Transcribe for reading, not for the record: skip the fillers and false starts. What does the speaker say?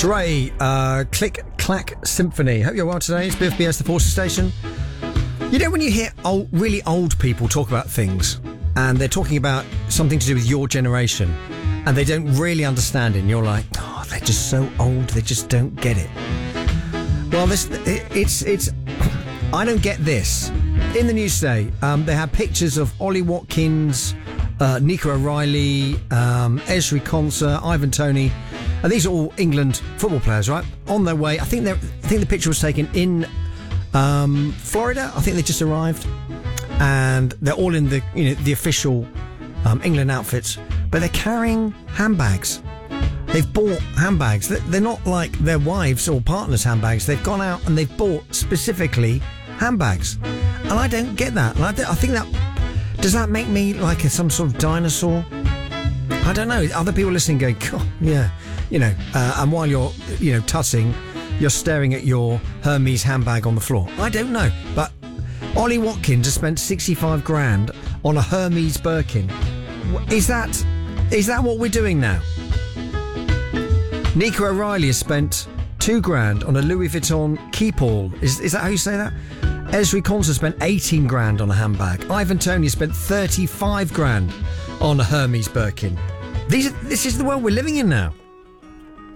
Trey, Click Clack Symphony. Hope you're well today. It's Biff BS, the Forces Station. You know when you hear really old people talk about things and they're talking about something to do with your generation and they don't really understand it and you're like, oh, they're just so old, they just don't get it. Well, it's I don't get this. In the news today, they had pictures of Ollie Watkins, Nico O'Reilly, Ezri Konsa, Ivan Toney. And these are all England football players, right? On their way. I think the picture was taken in Florida. I think they just arrived, and they're all in the official England outfits, but they're carrying handbags. They've bought handbags. They're not like their wives' or partners' handbags. They've gone out and they've bought specifically handbags, and I don't get that. And I think that does that make me like some sort of dinosaur? I don't know. Other people listening going, God, yeah. And while you're, tussing, you're staring at your Hermes handbag on the floor. I don't know, but Ollie Watkins has spent 65 grand on a Hermes Birkin. Is that what we're doing now? Nico O'Reilly has spent 2 grand on a Louis Vuitton Keepall. Is that how you say that? Ezri Konsa spent 18 grand on a handbag. Ivan Toney spent 35 grand on a Hermes Birkin. This is the world we're living in now.